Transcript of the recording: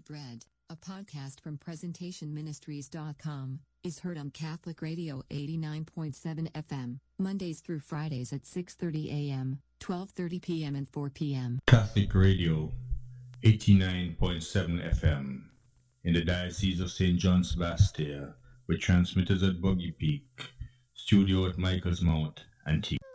Bread, a podcast from PresentationMinistries.com, is heard on Catholic Radio 89.7 FM, Mondays through Fridays at 6:30 a.m., 12:30 p.m. and 4 p.m. Catholic Radio 89.7 FM in the Diocese of St. John Sebastian, with transmitters at Buggy Peak, studio at Michael's Mount, Antigua.